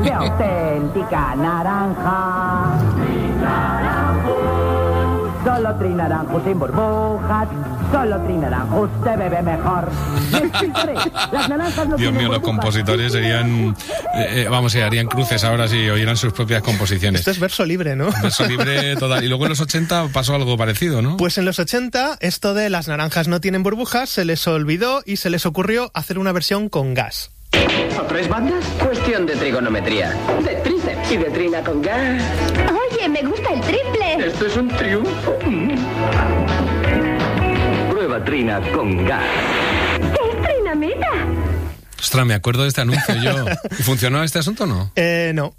¡Qué auténtica naranja! Solo Trinaranjo sin burbujas, solo Trinaranjo se bebe mejor. Las naranjas no Dios mío, los compositores serían, harían cruces ahora si oyeran sus propias composiciones. Esto es verso libre, ¿no? Verso libre total. Y luego en los 80 pasó algo parecido, ¿no? Pues en los 80 esto de las naranjas no tienen burbujas se les olvidó y se les ocurrió hacer una versión con gas. ¿O tres bandas? Cuestión de trigonometría. De tríceps y de trina con gas. Oye, me gusta el triple. Esto es un triunfo. Prueba Trina con gas. ¿Qué es Trinamita? Ostras, me acuerdo de este anuncio yo. ¿Y funcionó este asunto o no? No.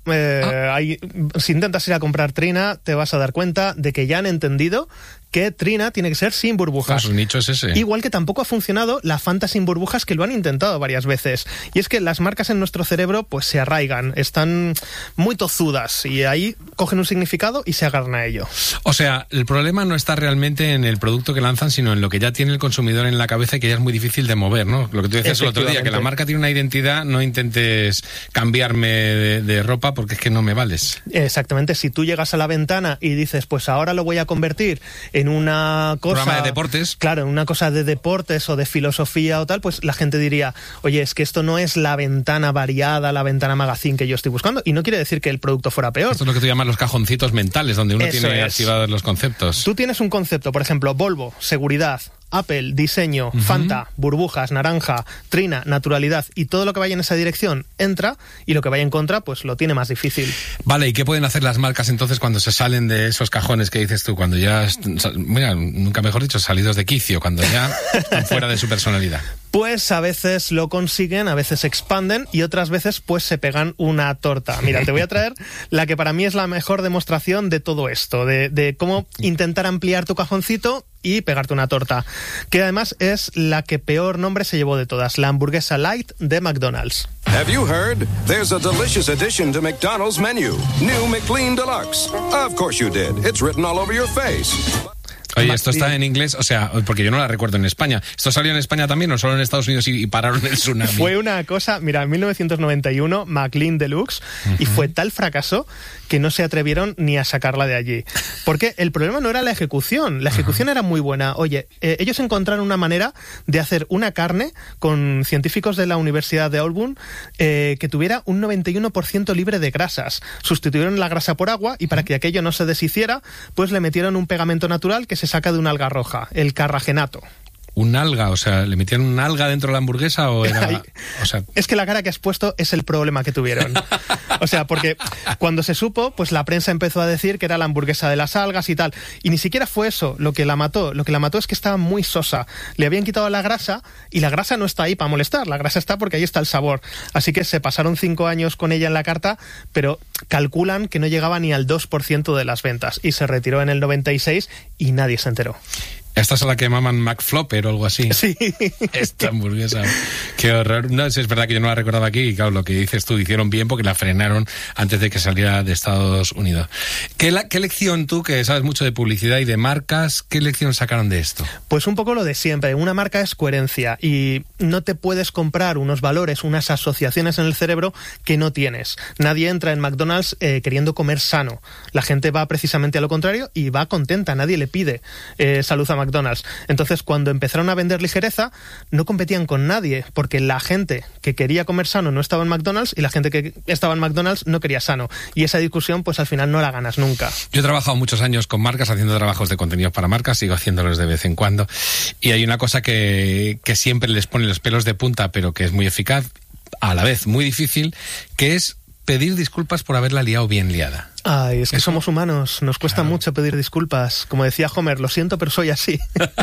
Si intentas ir a comprar Trina, te vas a dar cuenta de que ya han entendido que Trina tiene que ser sin burbujas. Su nicho es ese. Igual que tampoco ha funcionado la Fanta sin burbujas, que lo han intentado varias veces. Y es que las marcas en nuestro cerebro pues se arraigan, están muy tozudas y ahí cogen un significado y se agarran a ello. O sea, el problema no está realmente en el producto que lanzan, sino en lo que ya tiene el consumidor en la cabeza y que ya es muy difícil de mover, ¿no? Lo que tú decías el otro día, que la marca tiene una identidad, no intentes cambiarme de ropa porque es que no me vales. Exactamente, si tú llegas a la ventana y dices, pues ahora lo voy a convertir en una cosa... Programa de deportes. Claro, en una cosa de deportes o de filosofía o tal, pues la gente diría, oye, es que esto no es la ventana variada, la ventana magazine que yo estoy buscando, y no quiere decir que el producto fuera peor. Esto es lo que tú llamas los cajoncitos mentales, donde uno Eso tiene es. activados los conceptos. Tú tienes un concepto, por ejemplo, Volvo, seguridad, Apple, diseño, Fanta, burbujas, naranja, Trina, naturalidad, y todo lo que vaya en esa dirección entra, y lo que vaya en contra, pues lo tiene más difícil. Vale, ¿y qué pueden hacer las marcas entonces cuando se salen de esos cajones que dices tú, cuando ya, mira, nunca mejor dicho, salidos de quicio, cuando ya están fuera de su personalidad? Pues a veces lo consiguen, a veces expanden y otras veces pues se pegan una torta. Mira, te voy a traer la que para mí es la mejor demostración de todo esto, de cómo intentar ampliar tu cajoncito y pegarte una torta, que además es la que peor nombre se llevó de todas, la hamburguesa light de McDonald's. Have you heard? There's a delicious addition to McDonald's menu. New McLean Deluxe. Of course you did. It's written all over your face. Oye, esto está en inglés, o sea, porque yo no la recuerdo en España. ¿Esto salió en España también o solo en Estados Unidos y pararon el tsunami? Fue una cosa, mira, en 1991, McLean Deluxe, y fue tal fracaso que no se atrevieron ni a sacarla de allí. Porque el problema no era la ejecución era muy buena. Oye, ellos encontraron una manera de hacer una carne con científicos de la Universidad de Auburn que tuviera un 91% libre de grasas. Sustituyeron la grasa por agua y para que aquello no se deshiciera, pues le metieron un pegamento natural que se saca de una alga roja, el carragenato. ¿Un alga? O sea, ¿le metieron un alga dentro de la hamburguesa o era...? O sea... Es que la cara que has puesto es el problema que tuvieron. O sea, porque cuando se supo, pues la prensa empezó a decir que era la hamburguesa de las algas y tal. Y ni siquiera fue eso lo que la mató. Lo que la mató es que estaba muy sosa. Le habían quitado la grasa y la grasa no está ahí para molestar. La grasa está porque ahí está el sabor. Así que se pasaron 5 años con ella en la carta, pero calculan que no llegaba ni al 2% de las ventas. Y se retiró en el 96 y nadie se enteró. Esta es a la que llaman McFlopper o algo así. Sí. Esta hamburguesa. Qué horror. No, es verdad que yo no la recordaba aquí y claro, lo que dices tú, hicieron bien porque la frenaron antes de que saliera de Estados Unidos. ¿Qué lección tú, que sabes mucho de publicidad y de marcas, qué lección sacaron de esto? Pues un poco lo de siempre. Una marca es coherencia y no te puedes comprar unos valores, unas asociaciones en el cerebro que no tienes. Nadie entra en McDonald's queriendo comer sano. La gente va precisamente a lo contrario y va contenta. Nadie le pide salud a McDonald's. Entonces, cuando empezaron a vender ligereza, no competían con nadie, porque la gente que quería comer sano no estaba en McDonald's y la gente que estaba en McDonald's no quería sano. Y esa discusión, pues al final no la ganas nunca. Yo he trabajado muchos años con marcas, haciendo trabajos de contenidos para marcas, sigo haciéndolos de vez en cuando, y hay una cosa que siempre les pone los pelos de punta, pero que es muy eficaz, a la vez muy difícil, que es pedir disculpas por haberla liado bien liada. Ay, es que somos humanos, nos cuesta mucho pedir disculpas. Como decía Homer, lo siento, pero soy así.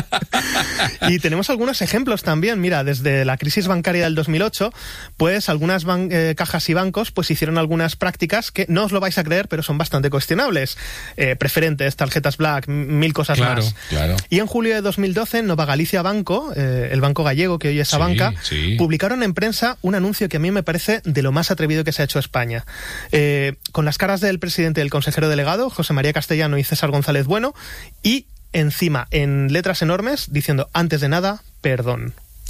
Y tenemos algunos ejemplos también. Mira, desde la crisis bancaria del 2008, pues algunas cajas y bancos pues hicieron algunas prácticas que no os lo vais a creer, pero son bastante cuestionables. Preferentes, tarjetas Black, 1000 cosas más. Claro. Y en julio de 2012, Nova Galicia Banco, el banco gallego que hoy es Abanca, publicaron en prensa un anuncio que a mí me parece de lo más atrevido que se ha hecho España. Con las caras del presidente y el consejero delegado, José María Castellano y César González Bueno, y encima, en letras enormes, diciendo, antes de nada, perdón.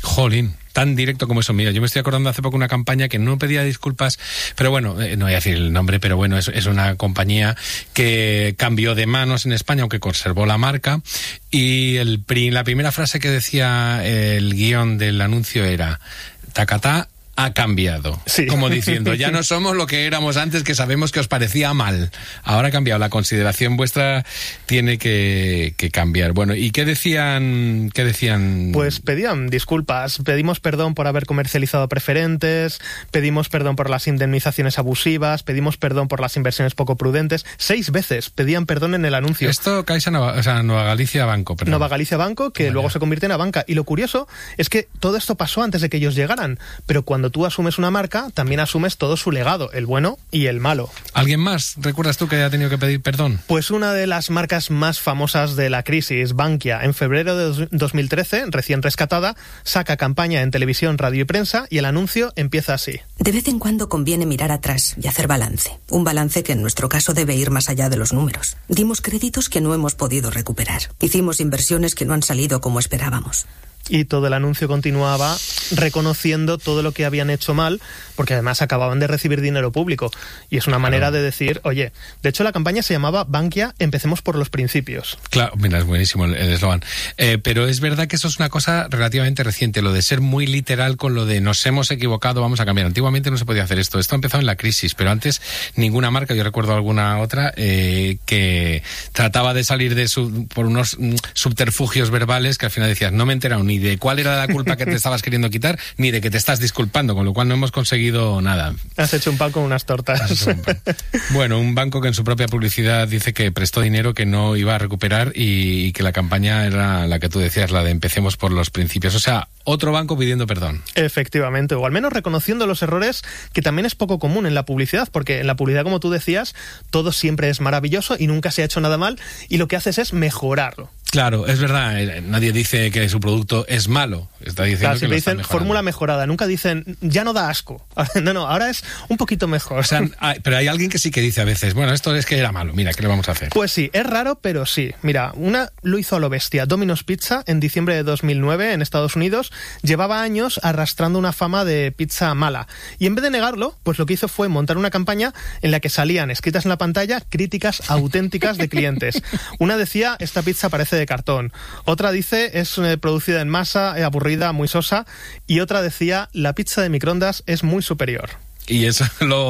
Jolín, tan directo como eso. Mira, yo me estoy acordando hace poco una campaña que no pedía disculpas, pero bueno, no voy a decir el nombre, pero bueno, es una compañía que cambió de manos en España, aunque conservó la marca, y la primera frase que decía el guión del anuncio era: Tacatá ha cambiado. Sí. Como diciendo, ya no somos lo que éramos antes, que sabemos que os parecía mal. Ahora ha cambiado, la consideración vuestra tiene que cambiar. Bueno, ¿y qué decían? Pues pedían disculpas, pedimos perdón por haber comercializado preferentes, pedimos perdón por las indemnizaciones abusivas, pedimos perdón por las inversiones poco prudentes. 6 veces pedían perdón en el anuncio. Esto Caixa Nueva Galicia Banco, perdón. Nueva Galicia Banco, que luego se convierte en Abanca. Y lo curioso es que todo esto pasó antes de que ellos llegaran, pero cuando tú asumes una marca, también asumes todo su legado, el bueno y el malo. ¿Alguien más recuerdas tú que haya tenido que pedir perdón? Pues una de las marcas más famosas de la crisis, Bankia, en febrero de 2013, recién rescatada, saca campaña en televisión, radio y prensa, y el anuncio empieza así. De vez en cuando conviene mirar atrás y hacer balance. Un balance que en nuestro caso debe ir más allá de los números. Dimos créditos que no hemos podido recuperar. Hicimos inversiones que no han salido como esperábamos. Y todo el anuncio continuaba reconociendo todo lo que habían hecho mal, porque además acababan de recibir dinero público. Y es una manera de decir, oye, de hecho la campaña se llamaba Bankia, empecemos por los principios. Claro, mira, es buenísimo el eslogan. Pero es verdad que eso es una cosa relativamente reciente, lo de ser muy literal con lo de nos hemos equivocado, vamos a cambiar. Antiguamente no se podía hacer esto. Esto ha empezado en la crisis, pero antes ninguna marca, yo recuerdo alguna otra, que trataba de salir por unos subterfugios verbales que al final decías, no me he enterado ni de cuál era la culpa que te estabas queriendo quitar, ni de que te estás disculpando, con lo cual no hemos conseguido nada. Has hecho un pan con unas tortas. Bueno, un banco que en su propia publicidad dice que prestó dinero que no iba a recuperar y que la campaña era la que tú decías, la de empecemos por los principios. O sea, otro banco pidiendo perdón. Efectivamente, o al menos reconociendo los errores, que también es poco común en la publicidad, porque en la publicidad, como tú decías, todo siempre es maravilloso y nunca se ha hecho nada mal, y lo que haces es mejorarlo. Claro, es verdad, nadie dice que su producto es malo, está diciendo claro, que lo está dicen mejorando. Fórmula mejorada, nunca dicen ya no da asco. No, ahora es un poquito mejor. O sea, pero hay alguien que sí que dice a veces, bueno, esto es que era malo, mira, ¿qué le vamos a hacer? Pues sí, es raro, pero sí. Mira, una lo hizo a lo bestia. Domino's Pizza, en diciembre de 2009, en Estados Unidos, llevaba años arrastrando una fama de pizza mala. Y en vez de negarlo, pues lo que hizo fue montar una campaña en la que salían escritas en la pantalla críticas auténticas de clientes. Una decía, esta pizza parece de cartón. Otra dice, es producida en masa, aburrida, muy sosa. Y otra decía, la pizza de microondas es muy superior. ¿Y eso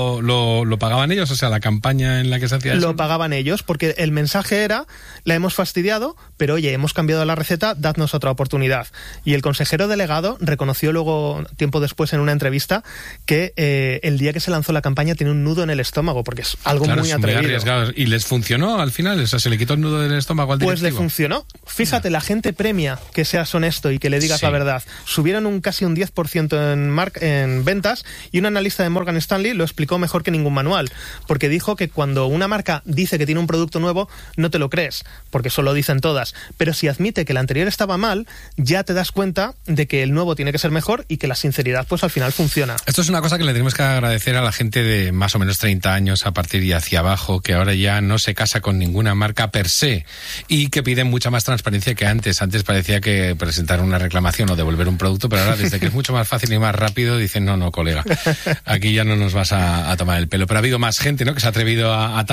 lo pagaban ellos? O sea, la campaña en la que se hacía eso. Lo pagaban ellos, porque el mensaje era, la hemos fastidiado, pero oye, hemos cambiado la receta, dadnos otra oportunidad. Y el consejero delegado reconoció luego, tiempo después, en una entrevista, que el día que se lanzó la campaña tenía un nudo en el estómago, porque es algo muy atrevido. Muy arriesgado. ¿Y les funcionó al final? O sea, ¿se le quitó el nudo del estómago al directivo? Pues le funcionó. Fíjate, la gente premia que seas honesto y que le digas la verdad. Subieron casi un 10% en ventas, y un analista de Morgan Stanley lo explicó mejor que ningún manual, porque dijo que cuando una marca dice que tiene un producto nuevo, no te lo crees, porque eso lo dicen todas, pero si admite que el anterior estaba mal, ya te das cuenta de que el nuevo tiene que ser mejor y que la sinceridad pues al final funciona. Esto es una cosa que le tenemos que agradecer a la gente de más o menos 30 años a partir y hacia abajo, que ahora ya no se casa con ninguna marca per se y que piden mucha más transparencia que antes. Antes parecía que presentar una reclamación o devolver un producto, pero ahora desde que es mucho más fácil y más rápido dicen no, colega, aquí ya no nos vas a tomar el pelo. Pero ha habido más gente, ¿no?, que se ha atrevido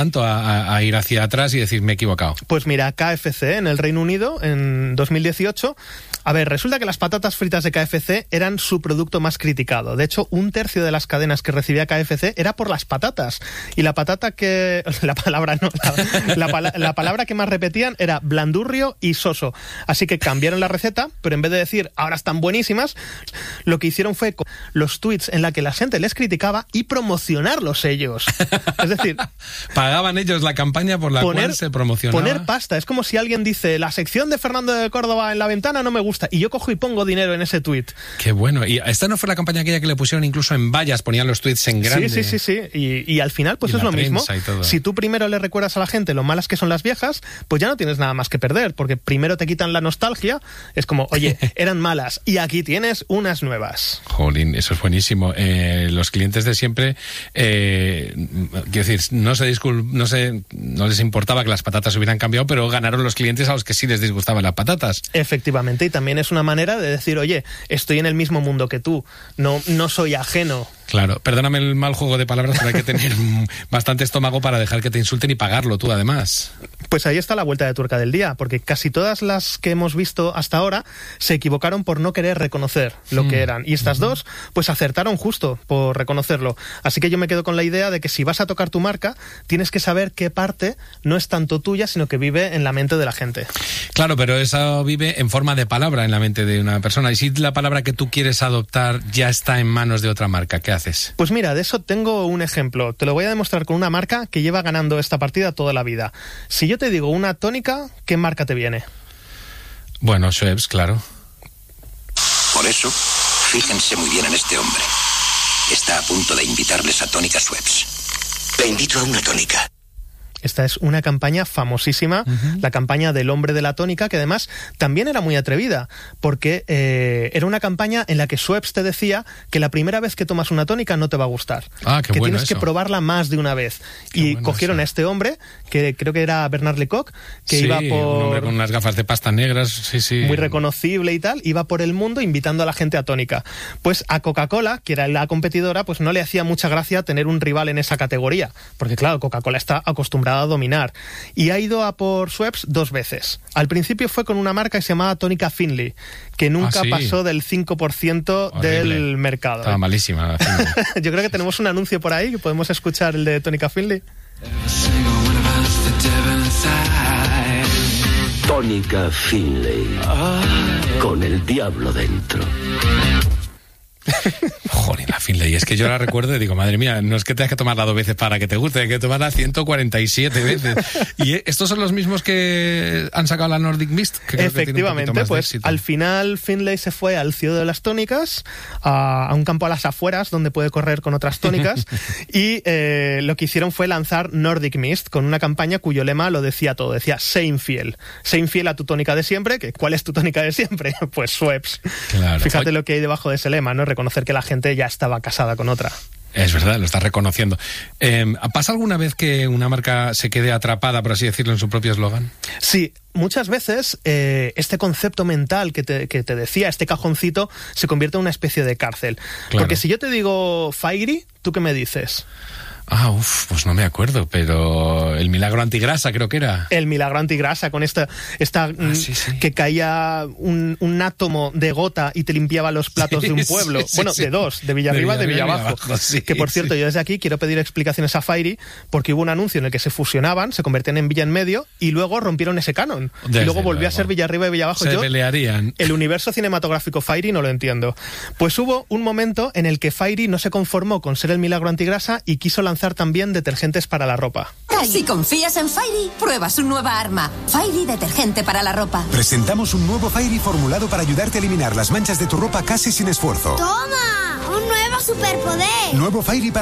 a ir hacia atrás y decir, me he equivocado. Pues mira, KFC en el Reino Unido en 2018, a ver, resulta que las patatas fritas de KFC eran su producto más criticado. De hecho, 1/3 de las cadenas que recibía KFC era por las patatas. Y la patata que... La palabra que más repetían era blandurrio y soso. Así que cambiaron la receta, pero en vez de decir, ahora están buenísimas, lo que hicieron fue los tweets en la que la gente les criticaba y promocionarlos ellos. Es decir... Pagaban ellos la campaña por la cual se promocionaba. Poner pasta. Es como si alguien dice, la sección de Fernando de Córdoba en la ventana no me gusta, y yo cojo y pongo dinero en ese tuit. Qué bueno. ¿Y esta no fue la campaña aquella que le pusieron incluso en vallas, ponían los tweets en grande? Sí. Y al final pues es lo mismo. Si tú primero le recuerdas a la gente lo malas que son las viejas, pues ya no tienes nada más que perder, porque primero te quitan la nostalgia. Es como, oye, eran malas y aquí tienes unas nuevas. Jolín, eso es buenísimo. Los clientes de siempre, quiero decir, no les importaba que las patatas hubieran cambiado, pero ganaron los clientes a los que sí les disgustaban las patatas. Efectivamente, y también también es una manera de decir, oye, estoy en el mismo mundo que tú, no soy ajeno. Claro, perdóname el mal juego de palabras, pero hay que tener bastante estómago para dejar que te insulten y pagarlo tú, además. Pues ahí está la vuelta de tuerca del día, porque casi todas las que hemos visto hasta ahora se equivocaron por no querer reconocer lo que eran. Y estas dos, pues acertaron justo por reconocerlo. Así que yo me quedo con la idea de que si vas a tocar tu marca, tienes que saber qué parte no es tanto tuya, sino que vive en la mente de la gente. Claro, pero eso vive en forma de palabra en la mente de una persona. Y si la palabra que tú quieres adoptar ya está en manos de otra marca, ¿qué haces? Pues mira, de eso tengo un ejemplo. Te lo voy a demostrar con una marca que lleva ganando esta partida toda la vida. Si yo te digo una tónica, ¿qué marca te viene? Bueno, Schweppes, claro. Por eso, fíjense muy bien en este hombre. Está a punto de invitarles a tónica Schweppes. Le invito a una tónica. Esta es una campaña famosísima, la campaña del hombre de la tónica, que además también era muy atrevida, porque era una campaña en la que Schweppes te decía que la primera vez que tomas una tónica no te va a gustar, qué que bueno tienes eso. que probarla más de una vez. Qué y bueno cogieron eso. a este hombre, que creo que era Bernard Lecoq, que sí, iba por... un hombre con unas gafas de pasta negras, sí. Muy reconocible y tal, iba por el mundo invitando a la gente a tónica. Pues a Coca-Cola, que era la competidora, pues no le hacía mucha gracia tener un rival en esa categoría, porque claro, Coca-Cola está acostumbrada a dominar. Y ha ido a por Schweppes 2 veces. Al principio fue con una marca que se llamaba Tónica Finley, que nunca sí. pasó del 5% Horrible. del mercado. Estaba malísima la Finley. Yo creo que tenemos un anuncio por ahí, que podemos escuchar el de Tónica Finley. Tónica Finley. Con el diablo dentro. Joder, la Finley. Es que yo la recuerdo y digo, madre mía, no es que tengas que tomarla 2 veces para que te guste, hay que tomarla 147 veces. ¿Y estos son los mismos que han sacado la Nordic Mist? Que creo que tiene un poquito Efectivamente, más de pues éxito. al final Finlay se fue al Cielo de las Tónicas, a un campo a las afueras donde puede correr con otras tónicas, y lo que hicieron fue lanzar Nordic Mist con una campaña cuyo lema lo decía todo, decía sé infiel a tu tónica de siempre. ¿Cuál es tu tónica de siempre? Pues Schweppes. Claro. Fíjate lo que hay debajo de ese lema, ¿no? Reconocer que la gente ya estaba casada con otra. Es verdad, lo estás reconociendo. ¿Pasa alguna vez que una marca se quede atrapada, por así decirlo, en su propio eslogan? Sí, muchas veces este concepto mental que te decía, este cajoncito, se convierte en una especie de cárcel. Claro. Porque si yo te digo Fairy, ¿tú qué me dices? Pues no me acuerdo, pero el milagro antigrasa creo que era. El milagro antigrasa, con esta sí. que caía un átomo de gota y te limpiaba los platos de un pueblo. Sí. De 2, de Villarriba y de Villabajo. Que por cierto, yo desde aquí quiero pedir explicaciones a Fairy, porque hubo un anuncio en el que se fusionaban, se convertían en Villa en Medio y luego rompieron ese canon. Desde y luego volvió a luego. ser Villarriba y Villabajo. Se pelearían. El universo cinematográfico Fairy no lo entiendo. Pues hubo un momento en el que Fairy no se conformó con ser el milagro antigrasa y quiso lanzar también detergentes para la ropa. Si confías en Fairy, prueba su nueva arma. Fairy detergente para la ropa. Presentamos un nuevo Fairy formulado para ayudarte a eliminar las manchas de tu ropa casi sin esfuerzo. ¡Toma! ¡Un nuevo superpoder! Nuevo Fairy para